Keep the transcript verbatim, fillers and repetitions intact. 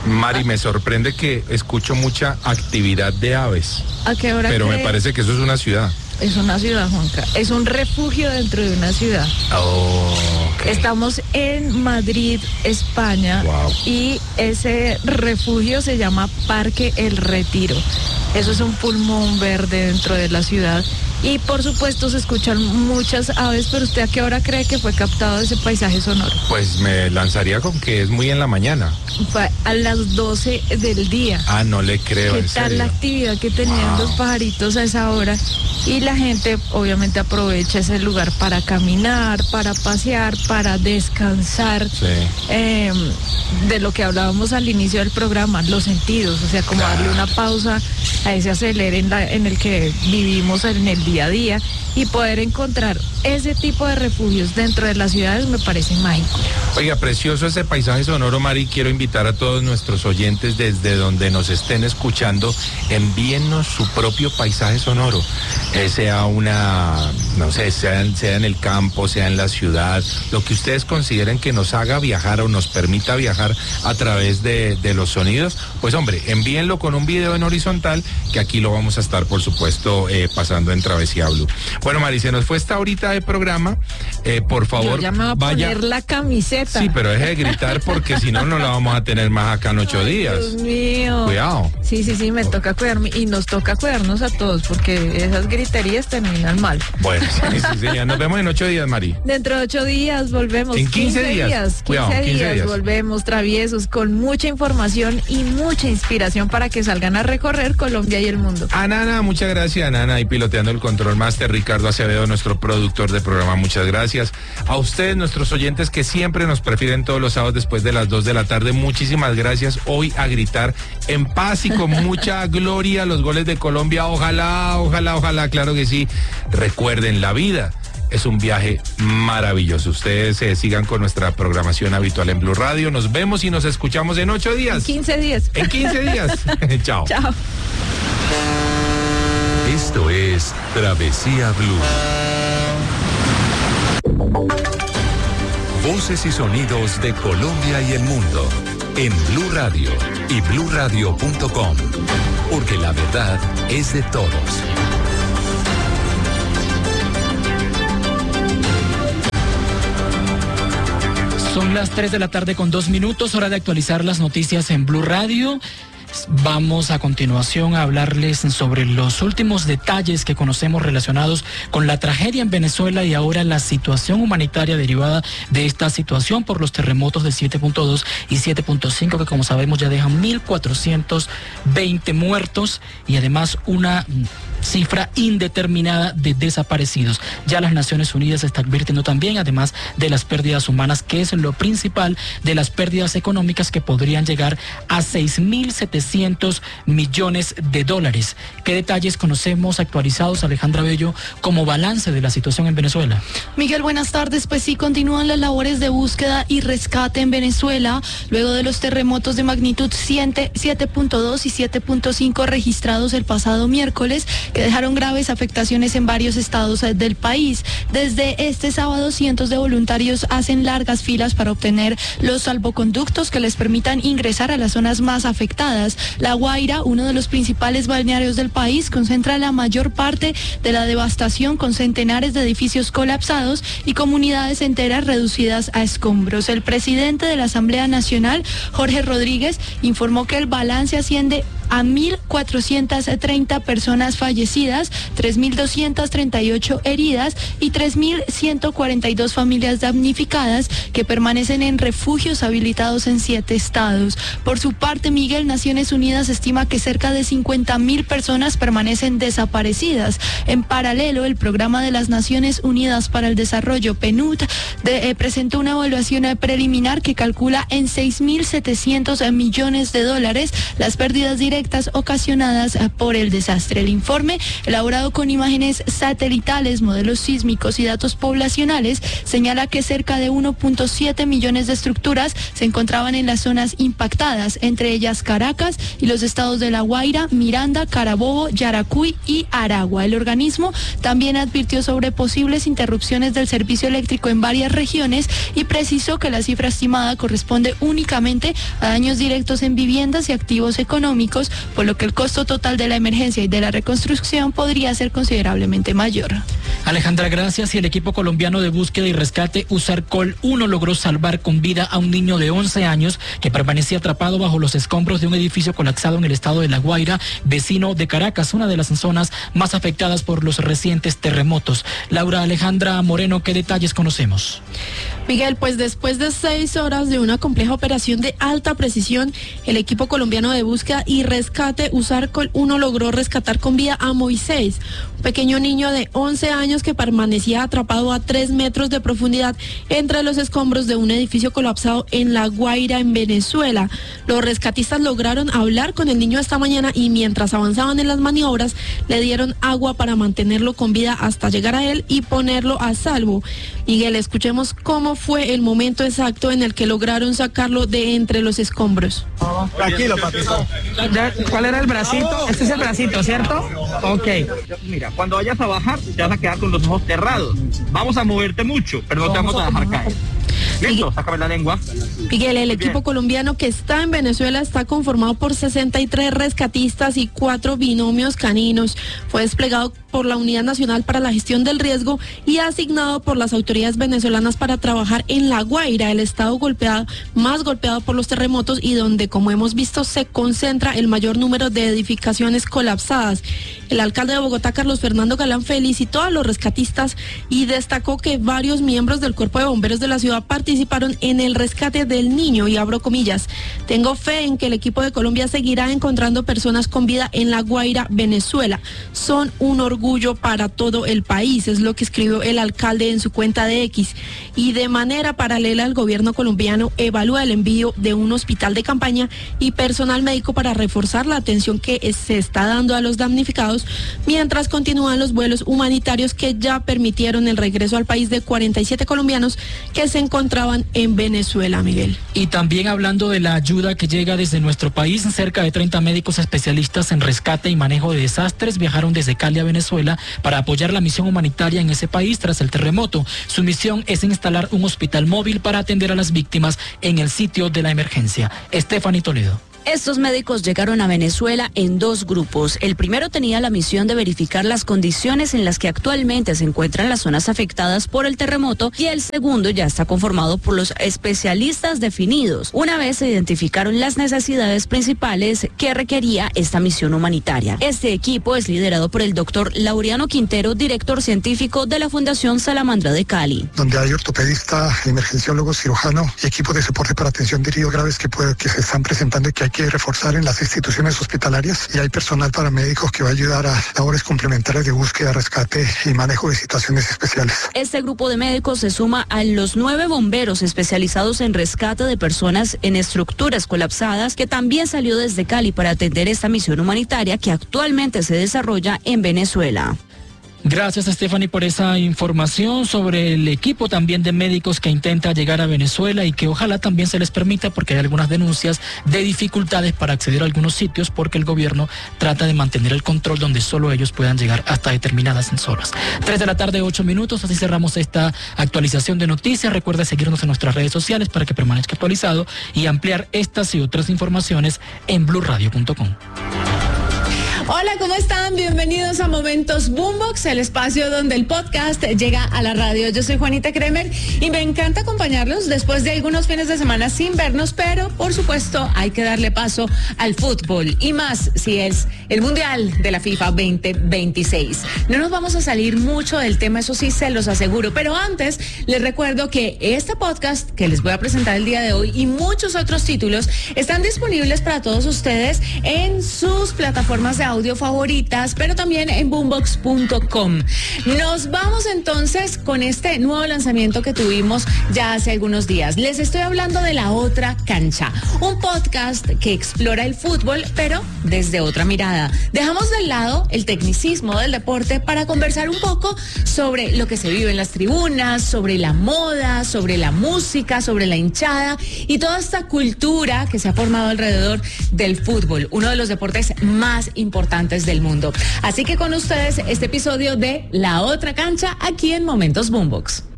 Mari, me sorprende que escucho mucha actividad de aves. ¿A qué hora? Pero cree? me parece que eso es una ciudad. Es una ciudad, Juanca. Es un refugio dentro de una ciudad. Oh, okay. Estamos en Madrid, España. Wow. Y ese refugio se llama Parque El Retiro. Eso es un pulmón verde dentro de la ciudad. Y por supuesto se escuchan muchas aves, pero ¿usted a qué hora cree que fue captado ese paisaje sonoro? Pues me lanzaría con que es muy en la mañana. Fue a las doce del día. Ah, no le creo, ¿Qué en tal serio? la actividad que tenían Wow. los pajaritos a esa hora? Y la gente obviamente aprovecha ese lugar para caminar, para pasear, para descansar. Sí. Eh, de lo que hablábamos al inicio del programa, los sentidos, o sea, como Claro. darle una pausa a ese acelere en, la, en el que vivimos en el día a día y poder encontrar ese tipo de refugios dentro de las ciudades me parece mágico. Oiga, precioso ese paisaje sonoro, Mari. Quiero invitar a todos nuestros oyentes desde donde nos estén escuchando, envíennos su propio paisaje sonoro. Eh, sea una, no sé, sea, sea en el campo, sea en la ciudad, lo que ustedes consideren que nos haga viajar o nos permita viajar a través de, de los sonidos, pues hombre, envíenlo con un video en horizontal, que aquí lo vamos a estar, por supuesto, eh, pasando en Travesía Blue. Bueno, Mari, se nos fue esta horita de programa. Eh, por favor, Yo ya me voy a vaya. poner la camiseta. Sí, pero deje de gritar porque si no, no la vamos a tener más acá en ocho Ay, días. Dios mío. Cuidado. Sí, sí, sí, me toca cuidarme y nos toca cuidarnos a todos porque esas griterías terminan mal. Bueno, sí, sí, sí, ya nos vemos en ocho días, Mari. Dentro de ocho días volvemos. En quince días. quince Cuidado, quince días días. volvemos traviesos con mucha información y mucha inspiración para que salgan a recorrer Colombia y el mundo. A Nana, muchas gracias, Nana, y piloteando el control master, Ricardo Acevedo, nuestro productor de programa, muchas gracias. A ustedes, nuestros oyentes que siempre nos prefieren todos los sábados después de las dos de la tarde, muchísimas gracias. Hoy a gritar en paz y con mucha gloria los goles de Colombia. Ojalá, ojalá, ojalá, claro que sí. Recuerden, la vida es un viaje maravilloso. Ustedes eh, sigan con nuestra programación habitual en Blue Radio. Nos vemos y nos escuchamos en ocho días. quince días. En quince días. Chao. Chao. Esto es Travesía Blue. Voces y sonidos de Colombia y el mundo en Blue Radio y blue radio punto com, porque la verdad es de todos. Son las tres de la tarde con dos minutos, hora de actualizar las noticias en Blue Radio. Vamos a continuación a hablarles sobre los últimos detalles que conocemos relacionados con la tragedia en Venezuela y ahora la situación humanitaria derivada de esta situación por los terremotos de siete punto dos y siete punto cinco que, como sabemos, ya dejan mil cuatrocientos veinte muertos y además una cifra indeterminada de desaparecidos. Ya las Naciones Unidas están advirtiendo también, además de las pérdidas humanas, que es lo principal, de las pérdidas económicas que podrían llegar a seis mil setecientos millones de dólares. ¿Qué detalles conocemos actualizados, Alejandra Bello, como balance de la situación en Venezuela? Miguel, buenas tardes. Pues sí, continúan las labores de búsqueda y rescate en Venezuela luego de los terremotos de magnitud siete punto dos y siete punto cinco registrados el pasado miércoles, que dejaron graves afectaciones en varios estados del país. Desde este sábado, cientos de voluntarios hacen largas filas para obtener los salvoconductos que les permitan ingresar a las zonas más afectadas. La Guaira, uno de los principales balnearios del país, concentra la mayor parte de la devastación, con centenares de edificios colapsados y comunidades enteras reducidas a escombros. El presidente de la Asamblea Nacional, Jorge Rodríguez, informó que el balance asciende a mil cuatrocientas treinta personas fallecidas, tres mil doscientas treinta y ocho heridas y tres mil ciento cuarenta y dos familias damnificadas que permanecen en refugios habilitados en siete estados. Por su parte, Miguel, Naciones Unidas estima que cerca de cincuenta mil personas permanecen desaparecidas. En paralelo, el Programa de las Naciones Unidas para el Desarrollo, PNUD, de, eh, presentó una evaluación eh, preliminar que calcula en seis mil setecientos millones de dólares las pérdidas directas ocasionadas por el desastre. El informe informe, elaborado con imágenes satelitales, modelos sísmicos y datos poblacionales, señala que cerca de uno punto siete millones de estructuras se encontraban en las zonas impactadas, entre ellas Caracas y los estados de La Guaira, Miranda, Carabobo, Yaracuy y Aragua. El organismo también advirtió sobre posibles interrupciones del servicio eléctrico en varias regiones y precisó que la cifra estimada corresponde únicamente a daños directos en viviendas y activos económicos, por lo que el costo total de la emergencia y de la reconstrucción podría ser considerablemente mayor. Alejandra, gracias. Y el equipo colombiano de búsqueda y rescate Usarcol uno logró salvar con vida a un niño de once años que permanecía atrapado bajo los escombros de un edificio colapsado en el estado de La Guaira, vecino de Caracas, una de las zonas más afectadas por los recientes terremotos. Laura Alejandra Moreno, ¿qué detalles conocemos? Miguel, pues después de seis horas de una compleja operación de alta precisión, el equipo colombiano de búsqueda y rescate Usarcol uno logró rescatar con vida a Moisés, un pequeño niño de once años que permanecía atrapado a tres metros de profundidad entre los escombros de un edificio colapsado en La Guaira, en Venezuela. Los rescatistas lograron hablar con el niño esta mañana y mientras avanzaban en las maniobras, le dieron agua para mantenerlo con vida hasta llegar a él y ponerlo a salvo. Miguel, escuchemos cómo fue el momento exacto en el que lograron sacarlo de entre los escombros. Tranquilo, papito. ¿Cuál era el bracito? Este es el bracito, ¿cierto? Ok. Mira, cuando vayas a bajar, te vas a quedar con los ojos cerrados. Vamos a moverte mucho, pero no te vamos a dejar caer. ¿Listo? Sácame la lengua. Miguel, el equipo colombiano que está en Venezuela está conformado por sesenta y tres rescatistas y cuatro binomios caninos. Fue desplegado por la Unidad Nacional para la Gestión del Riesgo y asignado por las autoridades venezolanas para trabajar en La Guaira, el estado golpeado, más golpeado por los terremotos y donde, como hemos visto, se concentra el mayor número de edificaciones colapsadas. El alcalde de Bogotá, Carlos Fernando Galán, felicitó a los rescatistas y destacó que varios miembros del Cuerpo de Bomberos de la ciudad participaron en el rescate del niño, y abro comillas: tengo fe en que el equipo de Colombia seguirá encontrando personas con vida en La Guaira, Venezuela. Son un orgullo para todo el país, es lo que escribió el alcalde en su cuenta de X. Y de manera paralela, el gobierno colombiano evalúa el envío de un hospital de campaña y personal médico para reforzar la atención que se está dando a los damnificados, mientras continúan los vuelos humanitarios que ya permitieron el regreso al país de cuarenta y siete colombianos que se encontraban en Venezuela, Miguel. Y también hablando de la ayuda que llega desde nuestro país, cerca de treinta médicos especialistas en rescate y manejo de desastres viajaron desde Cali a Venezuela para apoyar la misión humanitaria en ese país tras el terremoto. Su misión es instalar un hospital móvil para atender a las víctimas en el sitio de la emergencia. Stephanie Toledo. Estos médicos llegaron a Venezuela en dos grupos. El primero tenía la misión de verificar las condiciones en las que actualmente se encuentran las zonas afectadas por el terremoto, y el segundo ya está conformado por los especialistas definidos, una vez se identificaron las necesidades principales que requería esta misión humanitaria. Este equipo es liderado por el doctor Laureano Quintero, director científico de la Fundación Salamandra de Cali. Donde hay ortopedista, emergenciólogo, cirujano y equipo de soporte para atención de heridos graves que, puede, que se están presentando y que hay que reforzar en las instituciones hospitalarias, y hay personal paramédicos que va a ayudar a labores complementarias de búsqueda, rescate y manejo de situaciones especiales. Este grupo de médicos se suma a los nueve bomberos especializados en rescate de personas en estructuras colapsadas, que también salió desde Cali para atender esta misión humanitaria que actualmente se desarrolla en Venezuela. Gracias, Stephanie, por esa información sobre el equipo también de médicos que intenta llegar a Venezuela y que ojalá también se les permita, porque hay algunas denuncias de dificultades para acceder a algunos sitios porque el gobierno trata de mantener el control donde solo ellos puedan llegar hasta determinadas zonas. Tres de la tarde, ocho minutos, así cerramos esta actualización de noticias. Recuerda seguirnos en nuestras redes sociales para que permanezca actualizado y ampliar estas y otras informaciones en blue radio punto com. Hola, ¿cómo están? Bienvenidos a Momentos Boombox, el espacio donde el podcast llega a la radio. Yo soy Juanita Kremer y me encanta acompañarlos después de algunos fines de semana sin vernos, pero por supuesto hay que darle paso al fútbol, y más si es el Mundial de la FIFA veinte veintiséis. No nos vamos a salir mucho del tema, eso sí se los aseguro, pero antes les recuerdo que este podcast que les voy a presentar el día de hoy y muchos otros títulos están disponibles para todos ustedes en sus plataformas de audio audio favoritas, pero también en boombox punto com. Nos vamos entonces con este nuevo lanzamiento que tuvimos ya hace algunos días. Les estoy hablando de La Otra Cancha, un podcast que explora el fútbol, pero desde otra mirada. Dejamos de lado el tecnicismo del deporte para conversar un poco sobre lo que se vive en las tribunas, sobre la moda, sobre la música, sobre la hinchada y toda esta cultura que se ha formado alrededor del fútbol, uno de los deportes más importantes del mundo. Así que con ustedes este episodio de La Otra Cancha aquí en Momentos Boombox.